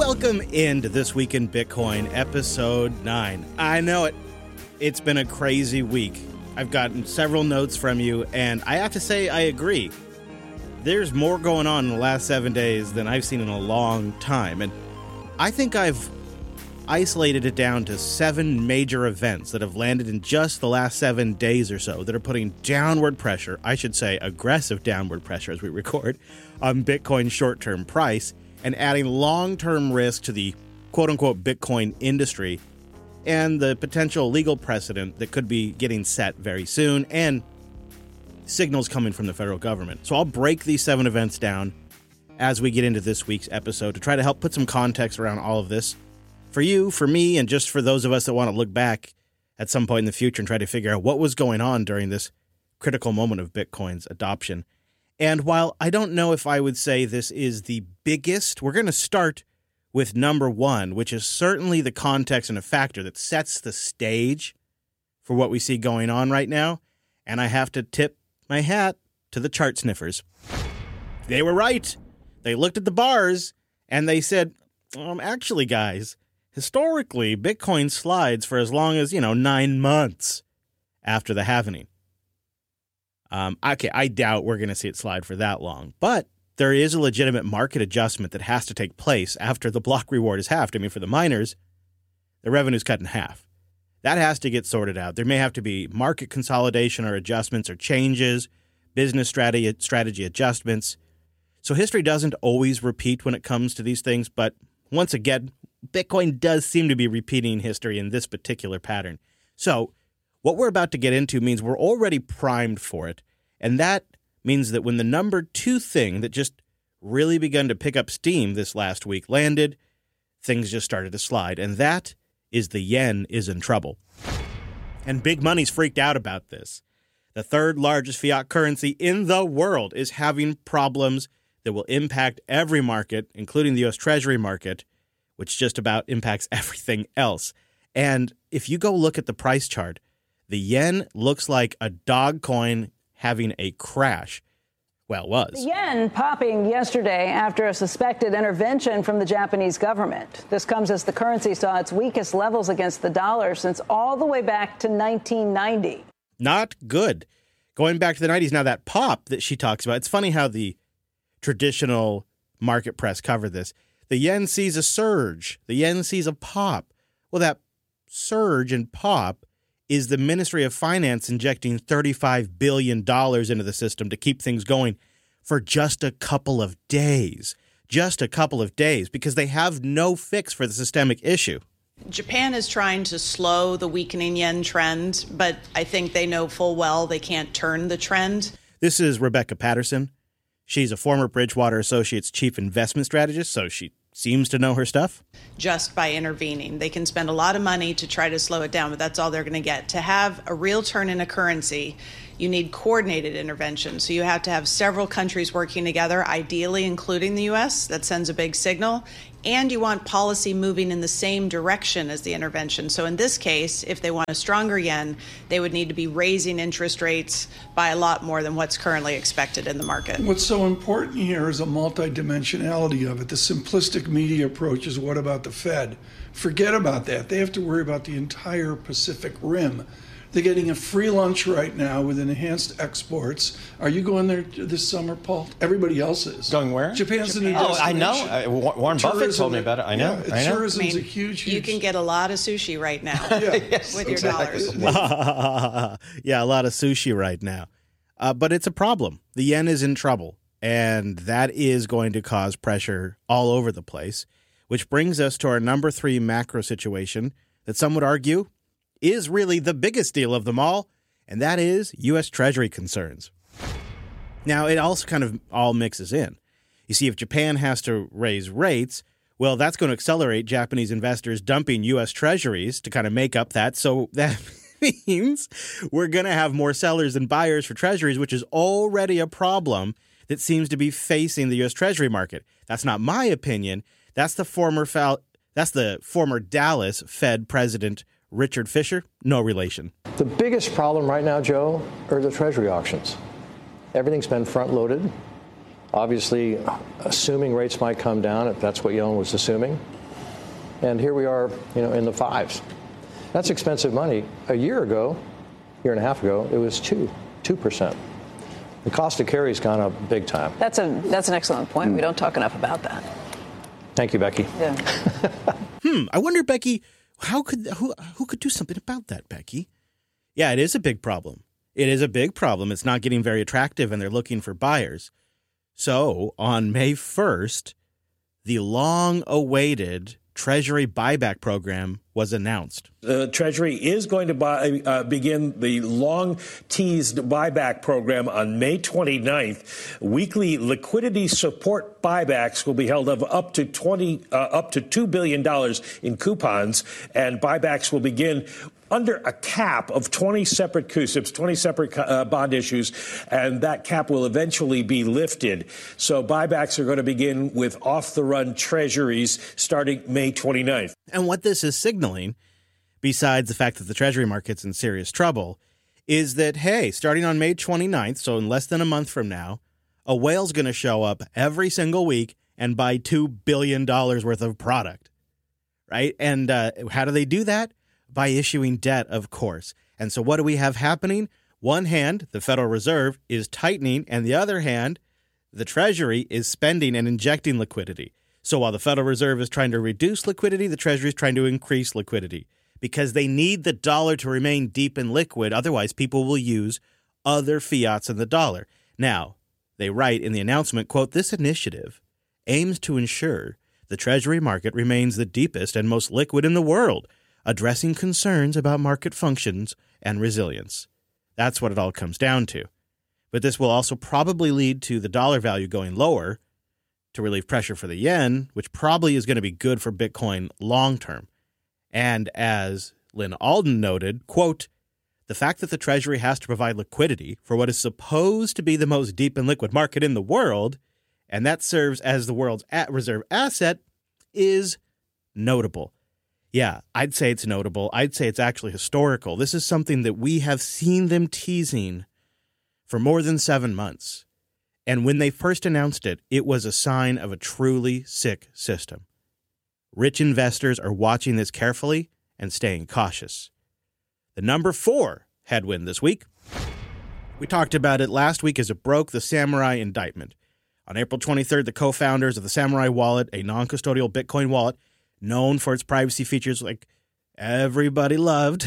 Welcome into This Week in Bitcoin, Episode 9. I know it. It's been a crazy week. I've gotten several notes from you, and I have to say I agree. There's more going on in the last 7 days than I've seen in a long time, and I think I've isolated it down to 7 major events that have landed in just the last 7 days or so that are putting downward pressure, I should say aggressive downward pressure as we record, on Bitcoin's short-term price, and adding long-term risk to the quote-unquote Bitcoin industry and the potential legal precedent that could be getting set very soon and signals coming from the federal government. So I'll break these 7 events down as we get into this week's episode to try to help put some context around all of this for you, for me, and just for those of us that want to look back at some point in the future and try to figure out what was going on during this critical moment of Bitcoin's adoption. And while I don't know if I would say this is the biggest, we're going to start with number 1, which is certainly the context and a factor that sets the stage for what we see going on right now. And I have to tip my hat to the chart sniffers. They were right. They looked at the bars and they said, actually, guys, historically, Bitcoin slides for as long as, 9 months after the halvening. I doubt we're going to see it slide for that long, but there is a legitimate market adjustment that has to take place after the block reward is halved. I mean, for the miners, the revenue's cut in half. That has to get sorted out. There may have to be market consolidation or adjustments or changes, business strategy adjustments. So history doesn't always repeat when it comes to these things, but once again, Bitcoin does seem to be repeating history in this particular pattern. So what we're about to get into means we're already primed for it, and that means that when the number 2 thing that just really begun to pick up steam this last week landed, things just started to slide, and that is the yen is in trouble. And big money's freaked out about this. The third largest fiat currency in the world is having problems that will impact every market, including the U.S. Treasury market, which just about impacts everything else. And if you go look at the price chart, the yen looks like a dog coin having a crash. Well, it was. The yen popping yesterday after a suspected intervention from the Japanese government. This comes as the currency saw its weakest levels against the dollar since all the way back to 1990. Not good. Going back to the 90s, now that pop that she talks about, it's funny how the traditional market press cover this. The yen sees a surge. The yen sees a pop. Well, that surge and pop is the Ministry of Finance injecting $35 billion into the system to keep things going for just a couple of days. Just a couple of days, because they have no fix for the systemic issue. Japan is trying to slow the weakening yen trend, but I think they know full well they can't turn the trend. This is Rebecca Patterson. She's a former Bridgewater Associates chief investment strategist, so she seems to know her stuff. Just by intervening. They can spend a lot of money to try to slow it down, but that's all they're going to get. To have a real turn in a currency, you need coordinated intervention. So you have to have several countries working together, ideally including the U.S. That sends a big signal. And you want policy moving in the same direction as the intervention. So in this case, if they want a stronger yen, they would need to be raising interest rates by a lot more than what's currently expected in the market. What's so important here is a multidimensionality of it. The simplistic media approach is what about the Fed? Forget about that. They have to worry about the entire Pacific Rim. They're getting a free lunch right now with enhanced exports. Are you going there this summer, Paul? Everybody else is. Going where? Japan's the new destination. I know. Warren Buffett told me about it. I know. Tourism's a huge... You can get a lot of sushi right now yes, with exactly. your dollars. Yeah, a lot of sushi right now. But it's a problem. The yen is in trouble, and that is going to cause pressure all over the place, which brings us to our number 3 macro situation that some would argue is really the biggest deal of them all, and that is U.S. Treasury concerns. Now, it also kind of all mixes in. You see, if Japan has to raise rates, well, that's going to accelerate Japanese investors dumping U.S. Treasuries to kind of make up that. So that means we're going to have more sellers than buyers for Treasuries, which is already a problem that seems to be facing the U.S. Treasury market. That's not my opinion. That's the former Dallas Fed president, Richard Fisher. No relation. The biggest problem right now, Joe, are the Treasury auctions. Everything's been front-loaded. obviously assuming rates might come down, if that's what Yellen was assuming. And here we are, in the 5s. That's expensive money. A year and a half ago, it was 2%. The cost of carry has gone up big time. That's an excellent point. We don't talk enough about that. Thank you, Becky. Yeah. I wonder, Becky, who could do something about that, Becky? Yeah, it is a big problem. It is a big problem. It's not getting very attractive, and they're looking for buyers. So on May 1st, the long-awaited Treasury buyback program was announced. The Treasury is going to begin the long-teased buyback program on May 29th. Weekly liquidity support buybacks will be held of up to $2 billion in coupons, and buybacks will begin under a cap of 20 separate CUSIPs, 20 separate bond issues, and that cap will eventually be lifted. So buybacks are going to begin with off-the-run treasuries starting May 29th. And what this is signaling, besides the fact that the Treasury market's in serious trouble, is that, hey, starting on May 29th, so in less than a month from now, a whale's going to show up every single week and buy $2 billion worth of product, right? And how do they do that? By issuing debt, of course. And so what do we have happening? One hand, the Federal Reserve, is tightening, and the other hand, the Treasury is spending and injecting liquidity. So while the Federal Reserve is trying to reduce liquidity, the Treasury is trying to increase liquidity because they need the dollar to remain deep and liquid. Otherwise, people will use other fiats than the dollar. Now, they write in the announcement, quote, "This initiative aims to ensure the Treasury market remains the deepest and most liquid in the world, addressing concerns about market functions and resilience." That's what it all comes down to. But this will also probably lead to the dollar value going lower to relieve pressure for the yen, which probably is going to be good for Bitcoin long term. And as Lynn Alden noted, quote, "The fact that the Treasury has to provide liquidity for what is supposed to be the most deep and liquid market in the world, and that serves as the world's reserve asset, is notable." Yeah, I'd say it's notable. I'd say it's actually historical. This is something that we have seen them teasing for more than 7 months. And when they first announced it, it was a sign of a truly sick system. Rich investors are watching this carefully and staying cautious. The number 4 headwind this week. We talked about it last week as it broke, the Samurai indictment. On April 23rd, the co-founders of the Samurai Wallet, a non-custodial Bitcoin wallet, known for its privacy features like everybody loved,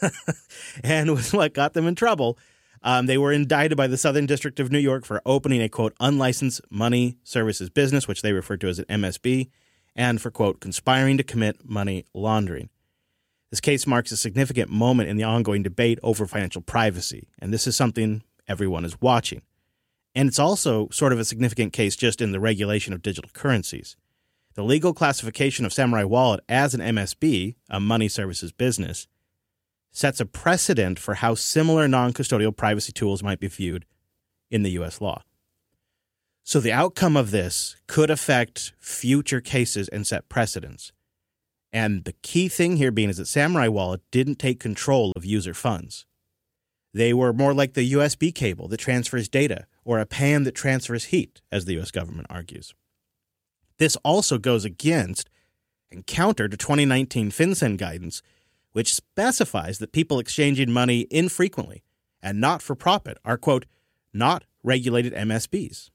and was what got them in trouble. They were indicted by the Southern District of New York for opening a, quote, unlicensed money services business, which they referred to as an MSB, and for, quote, conspiring to commit money laundering. This case marks a significant moment in the ongoing debate over financial privacy, and this is something everyone is watching. And it's also sort of a significant case just in the regulation of digital currencies. The legal classification of Samurai Wallet as an MSB, a money services business, sets a precedent for how similar non-custodial privacy tools might be viewed in the U.S. law. So the outcome of this could affect future cases and set precedents. And the key thing here being is that Samurai Wallet didn't take control of user funds. They were more like the USB cable that transfers data or a pan that transfers heat, as the U.S. government argues. This also goes against and counter to 2019 FinCEN guidance, which specifies that people exchanging money infrequently and not for profit are, quote, not regulated MSBs.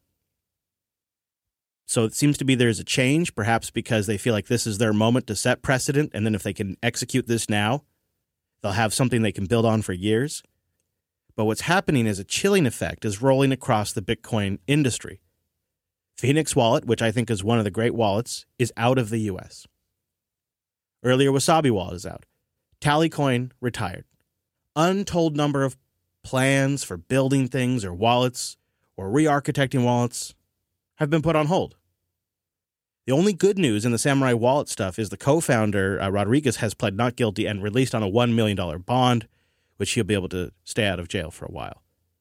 So it seems to be there's a change, perhaps because they feel like this is their moment to set precedent, and then if they can execute this now, they'll have something they can build on for years. But what's happening is a chilling effect is rolling across the Bitcoin industry. Phoenix Wallet, which I think is one of the great wallets, is out of the U.S. Earlier, Wasabi Wallet is out. Tallycoin retired. Untold number of plans for building things or wallets or re-architecting wallets have been put on hold. The only good news in the Samurai Wallet stuff is the co-founder, Rodriguez, has pled not guilty and released on a $1 million bond, which he'll be able to stay out of jail for a while.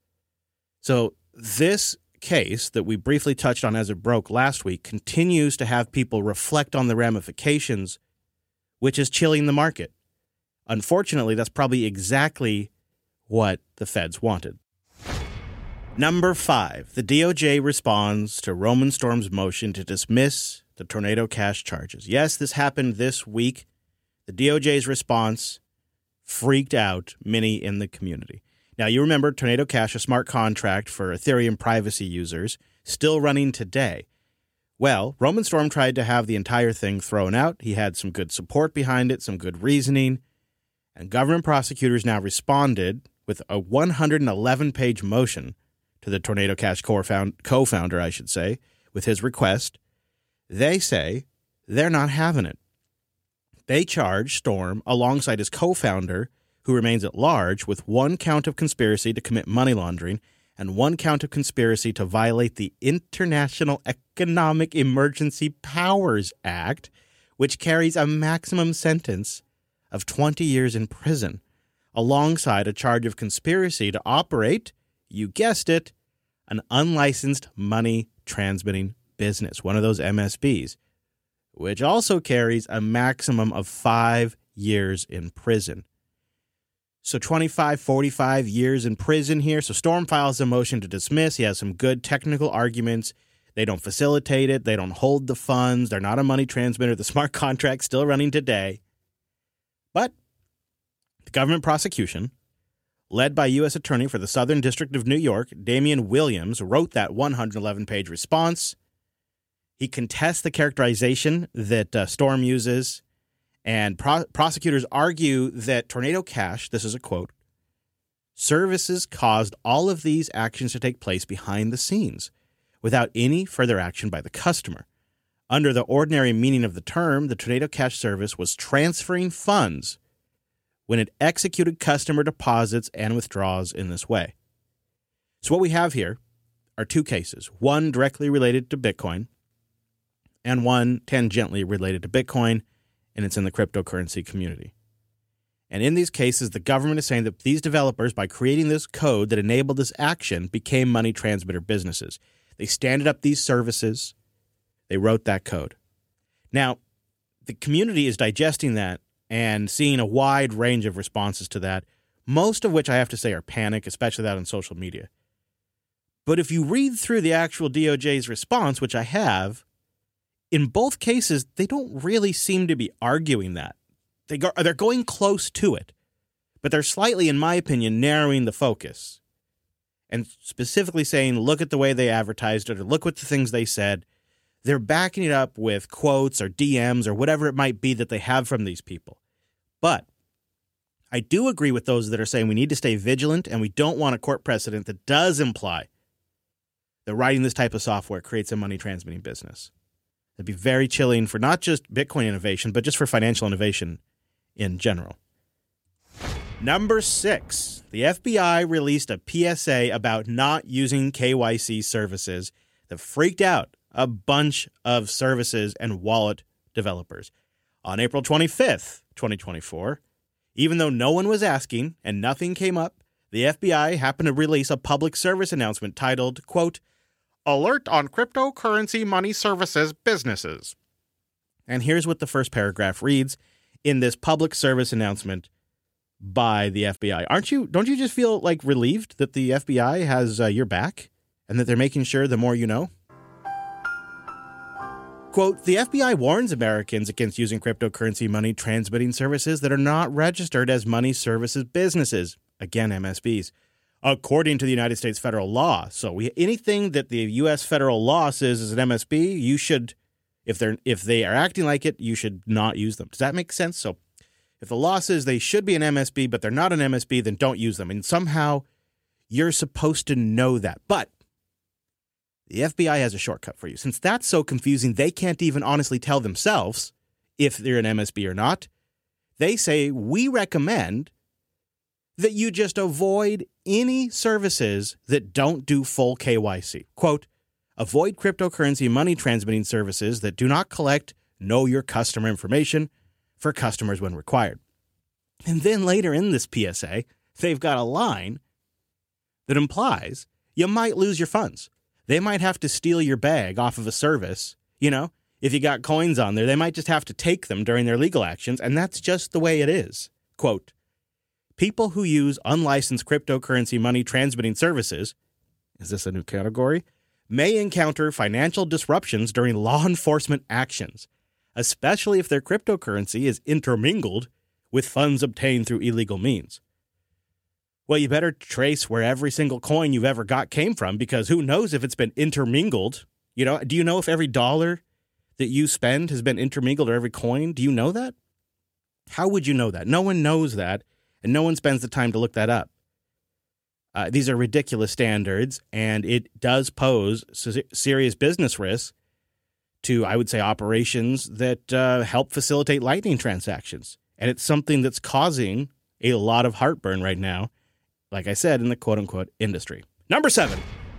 So this case that we briefly touched on as it broke last week continues to have people reflect on the ramifications, which is chilling the market. Unfortunately, that's probably exactly what the feds wanted. Number 5, the DOJ responds to Roman Storm's motion to dismiss the Tornado Cash charges. Yes, this happened this week. The DOJ's response freaked out many in the community. Now, you remember Tornado Cash, a smart contract for Ethereum privacy users, still running today. Well, Roman Storm tried to have the entire thing thrown out. He had some good support behind it, some good reasoning, and government prosecutors now responded with a 111-page motion to the Tornado Cash co-founder, I should say, with his request. They say they're not having it. They charge Storm, alongside his co-founder, who remains at large, with 1 count of conspiracy to commit money laundering and 1 count of conspiracy to violate the International Economic Emergency Powers Act, which carries a maximum sentence of 20 years in prison, alongside a charge of conspiracy to operate, you guessed it, an unlicensed money transmitting business, one of those MSBs, which also carries a maximum of 5 years in prison. So 25, 45 years in prison here. So Storm files a motion to dismiss. He has some good technical arguments. They don't facilitate it. They don't hold the funds. They're not a money transmitter. The smart contract's still running today. But the government prosecution, led by U.S. Attorney for the Southern District of New York, Damian Williams, wrote that 111-page response. He contests the characterization that Storm uses, and prosecutors argue that Tornado Cash, this is a quote, services caused all of these actions to take place behind the scenes without any further action by the customer. Under the ordinary meaning of the term, the Tornado Cash service was transferring funds when it executed customer deposits and withdrawals in this way. So what we have here are 2 cases, one directly related to Bitcoin and one tangentially related to Bitcoin, and it's in the cryptocurrency community. And in these cases, the government is saying that these developers, by creating this code that enabled this action, became money transmitter businesses. They standed up these services. They wrote that code. Now, the community is digesting that and seeing a wide range of responses to that, most of which I have to say are panic, especially that on social media. But if you read through the actual DOJ's response, which I have, in both cases, they don't really seem to be arguing that. They're going close to it, but they're slightly, in my opinion, narrowing the focus and specifically saying, look at the way they advertised it or look at the things they said. They're backing it up with quotes or DMs or whatever it might be that they have from these people. But I do agree with those that are saying we need to stay vigilant and we don't want a court precedent that does imply that writing this type of software creates a money transmitting business. It'd be very chilling for not just Bitcoin innovation, but just for financial innovation in general. Number 6, the FBI released a PSA about not using KYC services that freaked out a bunch of services and wallet developers. On April 25th, 2024, even though no one was asking and nothing came up, the FBI happened to release a public service announcement titled, quote, Alert on Cryptocurrency Money Services Businesses. And here's what the first paragraph reads in this public service announcement by the FBI. Don't you just feel like relieved that the FBI has your back and that they're making sure the more you know? Quote, the FBI warns Americans against using cryptocurrency money transmitting services that are not registered as money services businesses. Again, MSBs. According to the United States federal law. So anything that the U.S. federal law says is an MSB, you should, if they are acting like it, you should not use them. Does that make sense? So if the law says they should be an MSB, but they're not an MSB, then don't use them. And somehow you're supposed to know that. But the FBI has a shortcut for you. Since that's so confusing, they can't even honestly tell themselves if they're an MSB or not. They say, we recommend that you just avoid any services that don't do full KYC. Quote, avoid cryptocurrency money transmitting services that do not collect know your customer information for customers when required. And then later in this PSA, they've got a line that implies you might lose your funds. They might have to steal your bag off of a service. You know, if you got coins on there, they might just have to take them during their legal actions. And that's just the way it is. Quote, people who use unlicensed cryptocurrency money transmitting services, is this a new category? May encounter financial disruptions during law enforcement actions, especially if their cryptocurrency is intermingled with funds obtained through illegal means. Well, you better trace where every single coin you've ever got came from, because who knows if it's been intermingled. You know, do you know if every dollar that you spend has been intermingled, or every coin? Do you know that? How would you know that? No one knows that, and no one spends the time to look that up. These are ridiculous standards, and it does pose serious business risks to, I would say, operations that help facilitate Lightning transactions. And it's something that's causing a lot of heartburn right now, like I said, in the quote-unquote industry. Number 7.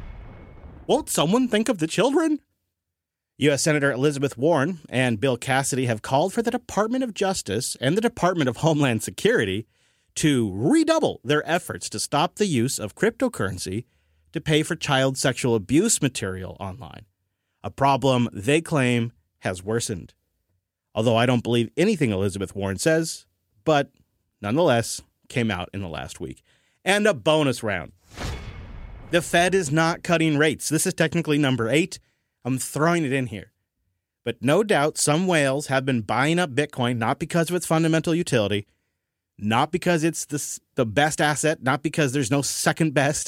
Won't someone think of the children? U.S. Senator Elizabeth Warren and Bill Cassidy have called for the Department of Justice and the Department of Homeland Security to redouble their efforts to stop the use of cryptocurrency to pay for child sexual abuse material online, a problem they claim has worsened. Although I don't believe anything Elizabeth Warren says, but nonetheless came out in the last week. And a bonus round. The Fed is not cutting rates. This is technically number 8. I'm throwing it in here. But no doubt some whales have been buying up Bitcoin, not because of its fundamental utility, not because it's the best asset, not because there's no second best,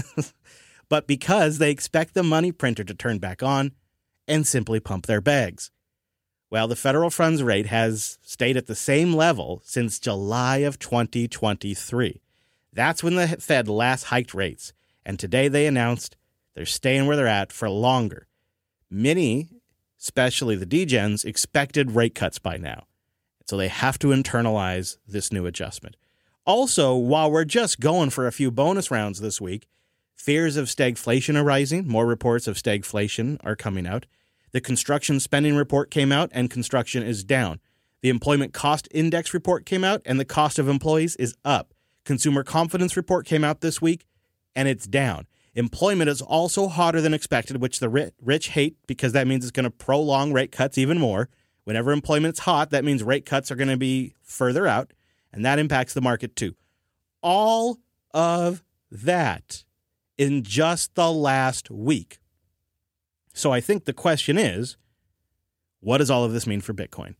but because they expect the money printer to turn back on and simply pump their bags. Well, the federal funds rate has stayed at the same level since July of 2023. That's when the Fed last hiked rates, and today they announced they're staying where they're at for longer. Many, especially the degens, expected rate cuts by now. So they have to internalize this new adjustment. Also, while we're just going for a few bonus rounds this week, fears of stagflation are rising. More reports of stagflation are coming out. The construction spending report came out, and construction is down. The employment cost index report came out, and the cost of employees is up. Consumer confidence report came out this week, and it's down. Employment is also hotter than expected, which the rich hate, because that means it's going to prolong rate cuts even more. Whenever employment's hot, that means rate cuts are going to be further out, and that impacts the market too. All of that in just the last week. So I think the question is, what does all of this mean for Bitcoin?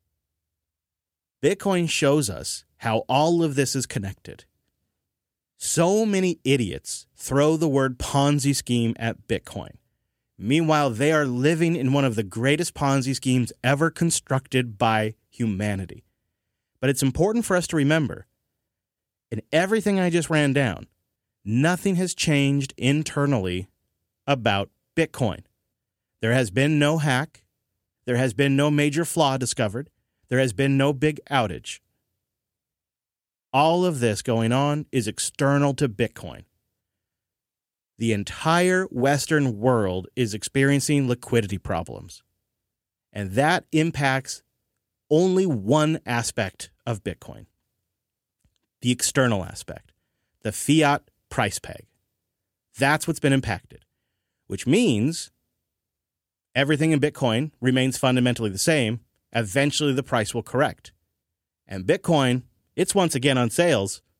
Bitcoin shows us how all of this is connected. So many idiots throw the word Ponzi scheme at Bitcoin. Meanwhile, they are living in one of the greatest Ponzi schemes ever constructed by humanity. But it's important for us to remember, in everything I just ran down, nothing has changed internally about Bitcoin. There has been no hack. There has been no major flaw discovered. There has been no big outage. All of this going on is external to Bitcoin. The entire Western world is experiencing liquidity problems. And that impacts only one aspect of Bitcoin. The external aspect. The fiat price peg. That's what's been impacted. Which means everything in Bitcoin remains fundamentally the same. Eventually the price will correct. And Bitcoin, it's once again on sales